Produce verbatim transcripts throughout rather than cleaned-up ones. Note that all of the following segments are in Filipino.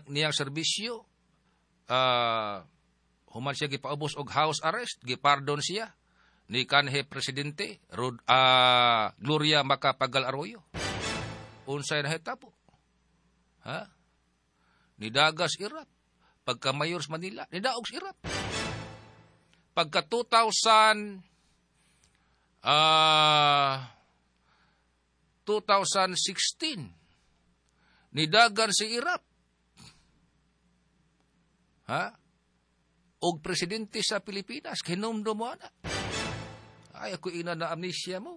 niyang serbisyo, uh, human siya gipaubos og house arrest, gipardon siya ni kanhe presidente Rod, uh, Gloria Macapagal Arroyo. Unsay nahitabo? Ha? Nidagas irap. Pagka mayor sa Manila, nidaog sa irap. Pagka two thousand uh, twenty sixteen, nidagan si irap. Ha? Og presidente sa Pilipinas, kinumdo mo na. Ay, ako ina na amnesia mo.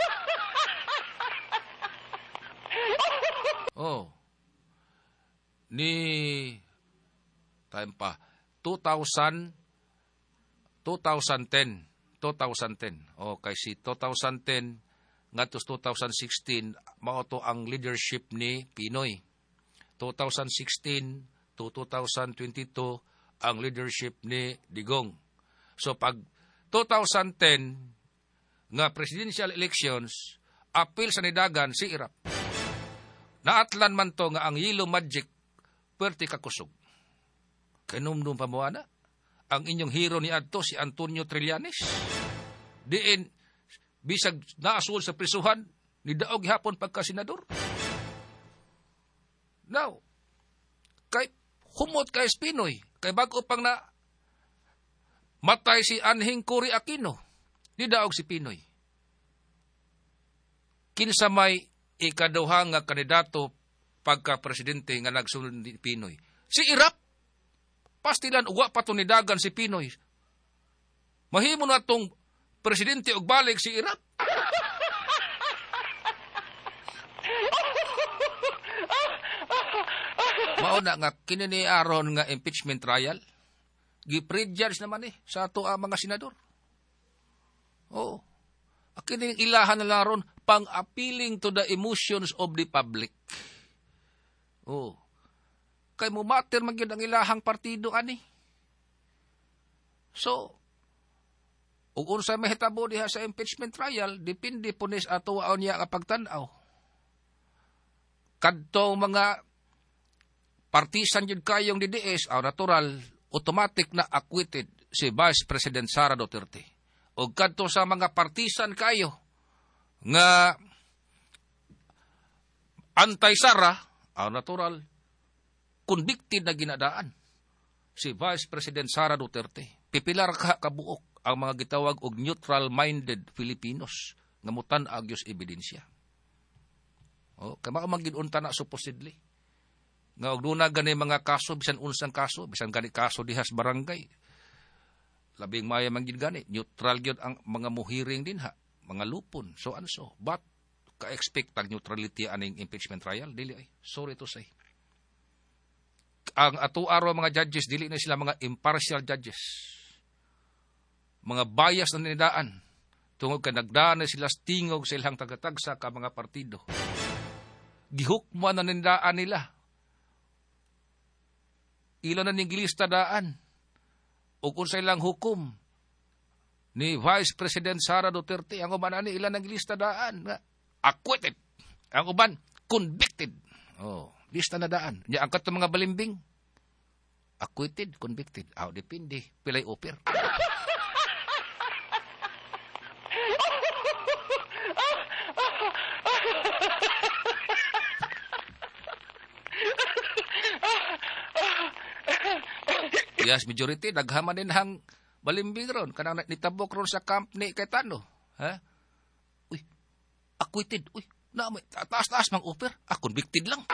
Oh. Ni time pa two thousand twenty ten twenty ten. Okay, si twenty ten ngadto twenty sixteen mao to ang leadership ni Pinoy. twenty sixteen to twenty twenty-two ang leadership ni Digong. So pag twenty ten nga presidential elections, apil sa nidagan si irap. Naatlan man to nga ang yellow magic perti kakusog. Kanumdum pa mo ana, ang inyong hero ni adto si Antonio Trillanes. Diin bisag naasul sa prisuhan ni daog hapon pagka senador. Now, kay humot kay Pinoy, kay bago pang na matay si Anhing Cory Aquino, ni daog si Pinoy. Kinsa may ikaduha nga kandidato pagka presidente nga nagsulod ni Pinoy. Si Irap, pastilan uwa pa to nidagan si Pinoy. Mahimo na tong presidente og balik si Irap. Mauna nga kinini aron nga impeachment trial, gi-prejudge naman eh sa ato ang mga senador. Oo. Kining ilahan na lang ron, pang-appealing to the emotions of the public. Oo. Kay mo matter man gyud ang ilahang partido ani. So, ug unsa mahitabo diha sa impeachment trial, depende po ni sa ato aon niya nga pagtan-aw. Kadto mga partisan jud kayong D D S, aw natural, automatic na acquitted si Vice President Sara Duterte. O kadto sa mga partisan kayo nga anti-Sara, aw natural, convicted na ginadaan si Vice President Sara Duterte. Pipilar ka kabuok ang mga gitawag og neutral-minded Filipinos nga mutan-ag yos ebidensya. O, kaya mga maginunta na supposedly. Nga og duna gani mga kaso, bisan unsang kaso, bisan gani kaso dihas barangay. Labing maya man gid gani, neutral gyud ang mga muhiring din ha, mga lupon, so and so. But ka-expect tag neutrality aning impeachment trial, dili ay. Sorry to say. Ang ato araw mga judges, dili na sila mga impartial judges. Mga bias na nidaan. Tungod ka nagdaan na sila stingog sa ilang tagatagsa ka mga partido. Gihukman na nidaan nila. Ilan na ningilista daan. O kung sa ilang hukom ni Vice President Sara Duterte, ang uban ani ilan nangilista daan. Acquitted. Ang uban, convicted. Oh, lista na daan. Nya ang kato mga balimbing, acquitted, convicted. Aw, depende. Pilay offer. Yes, majority, naghaman din hang balimbing ron. Kanang nitabok ron sa camp ni Cayetano. Ha? Uy, acquitted. Uy, na, may taas-taas mang offer. Ah, convicted lang.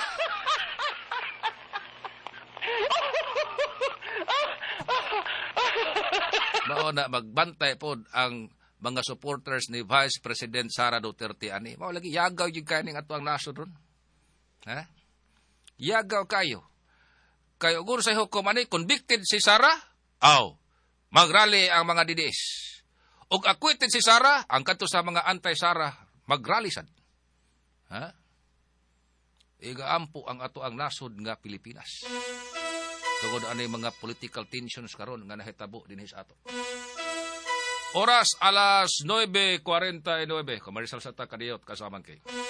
Mao na magbantay po ang mga supporters ni Vice President Sara Duterte ani. Mao lagi yagaw jud kaning ato ang nasod ron. Ha? Yagaw kayo. Kayo gur sa hukom ani convicted si Sara, aw, magrally ang mga D D S. Ug acquitted si Sara, ang kadto sa mga anti-Sara, magrally sad. Ha? Igaampo ang ato ang nasod nga Pilipinas. Tungod anay mga political tensions karon nga nahitabo dinhi sa ato. Oras alas nueve cuarenta y nueve. Commercial sa ta kadiyot kasaman kay.